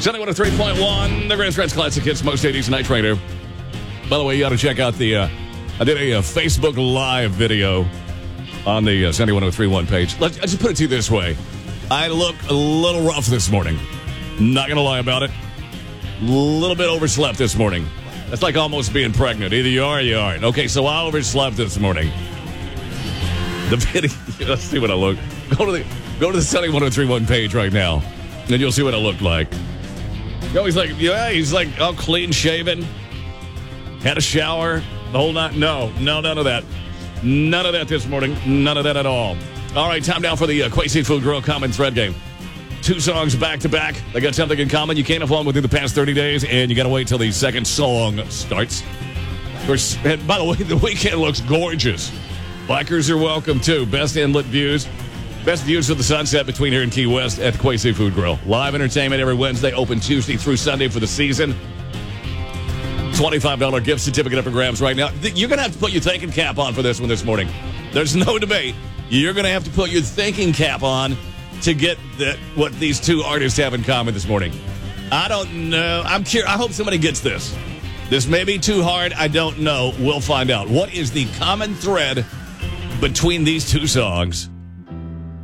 Sunday 103.1, the Grand Threats Classic Hits, most 80s Night Trainer. By the way, you ought to check out the, I did a Facebook Live video on the Sunday 103.1 page. Let's just put it to you this way. I look a little rough this morning. Not going to lie about it. A little bit overslept this morning. That's like almost being pregnant. Either you are or you aren't. Okay, so I overslept this morning. The video, let's see what I look. Go to the Sunday 103.1 page right now, and you'll see what I look like. No, he's like all clean shaven, had a shower, the whole night. No, none of that. None of that this morning. None of that at all. All right, time now for the Quasi Food Grill Common Thread game. 2 songs back to back. They got something in common. You can't have one within the past 30 days, and you got to wait till the second song starts. Of course, and by the way, the weekend looks gorgeous. Bikers are welcome, too. Best inlet views. Best views of the sunset between here and Key West at the Quasi Food Grill. Live entertainment every Wednesday, open Tuesday through Sunday for the season. $25 gift certificate up for grabs right now. You're going to have to put your thinking cap on for this one this morning. There's no debate. You're going to have to put your thinking cap on to get what these 2 artists have in common this morning. I don't know. I'm curious. I hope somebody gets this. This may be too hard. I don't know. We'll find out. What is the common thread between these 2 songs?